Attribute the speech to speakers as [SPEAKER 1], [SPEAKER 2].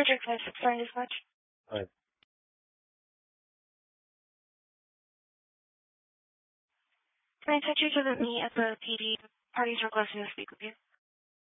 [SPEAKER 1] District 569 dispatch.
[SPEAKER 2] Hi.
[SPEAKER 1] Can I touch you to the me at the PD? Party's requesting to speak with you.